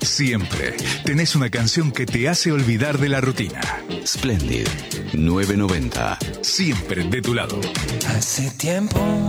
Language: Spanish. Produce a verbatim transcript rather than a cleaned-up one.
Siempre tenés una canción que te hace olvidar de la rutina. Splendid, nueve noventa. Siempre de tu lado. Hace tiempo